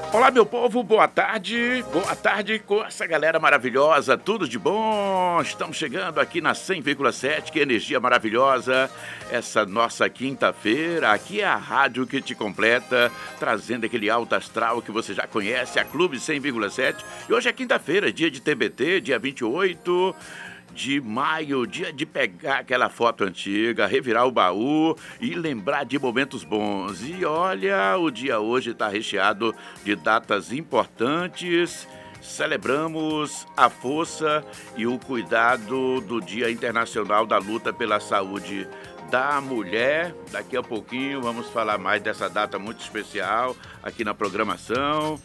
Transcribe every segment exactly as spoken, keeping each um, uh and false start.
Olá, meu povo, boa tarde, boa tarde com essa galera maravilhosa, tudo de bom? Estamos chegando aqui na cem vírgula sete, que energia maravilhosa, essa nossa quinta-feira, aqui é a rádio que te completa, trazendo aquele alto astral que você já conhece, a Clube cem vírgula sete, e hoje é quinta-feira, dia de T B T, dia vinte e oito de maio, dia de pegar aquela foto antiga, revirar o baú e lembrar de momentos bons. E olha, o dia hoje está recheado de datas importantes. Celebramos a força e o cuidado do Dia Internacional da Luta pela Saúde da Mulher. Daqui a pouquinho vamos falar mais dessa data muito especial aqui na programação.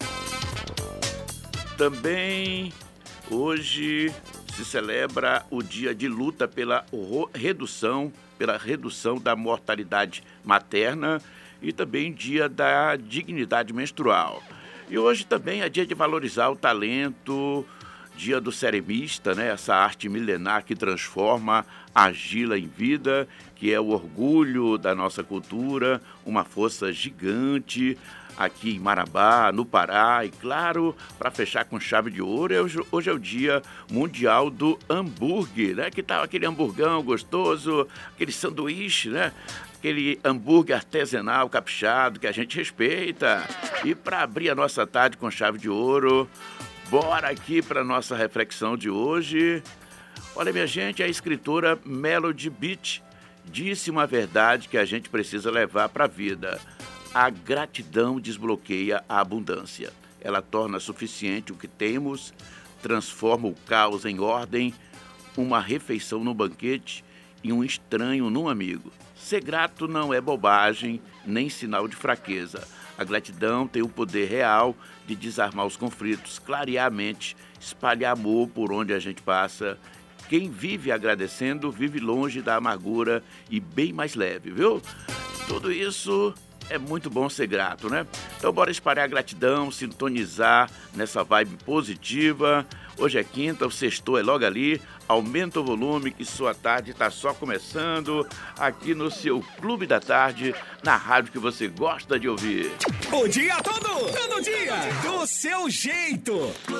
Também hoje se celebra o dia de luta pela redução, pela redução da mortalidade materna e também dia da dignidade menstrual. E hoje também é dia de valorizar o talento, dia do ceramista, né? Essa arte milenar que transforma a argila em vida, que é o orgulho da nossa cultura, uma força gigante aqui em Marabá, no Pará. E claro, para fechar com chave de ouro, hoje, hoje é o Dia Mundial do Hambúrguer, né? Que tal aquele hamburgão gostoso, aquele sanduíche, né? Aquele hambúrguer artesanal, caprichado, que a gente respeita. E para abrir a nossa tarde com chave de ouro, bora aqui para a nossa reflexão de hoje. Olha, minha gente, a escritora Melody Beach disse uma verdade que a gente precisa levar para a vida. A gratidão desbloqueia a abundância. Ela torna suficiente o que temos, transforma o caos em ordem, uma refeição no banquete e um estranho num amigo. Ser grato não é bobagem, nem sinal de fraqueza. A gratidão tem o poder real de desarmar os conflitos, clarear a mente, espalhar amor por onde a gente passa. Quem vive agradecendo, vive longe da amargura e bem mais leve, viu? Tudo isso é muito bom ser grato, né? Então bora espalhar gratidão, sintonizar nessa vibe positiva. Hoje é quinta, o sextou é logo ali. Aumenta o volume que sua tarde está só começando aqui no seu Clube da Tarde, na rádio que você gosta de ouvir. O dia todo, todo dia, do seu jeito.